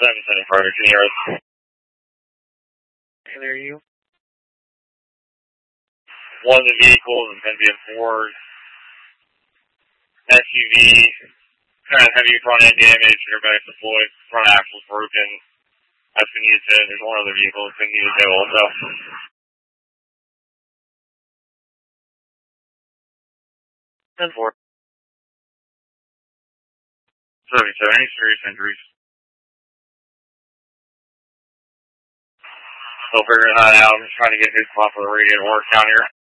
775, can you hear us? Can I hear you? One of the vehicles is going to be a Ford SUV, kind of heavy front end damage, airbags deployed, front axle's broken. That's been used to, there's one other vehicle that's been used to also. 10-4. 77, any serious injuries? Still figuring that out. I'm just trying to get his spot for the radiator work down here.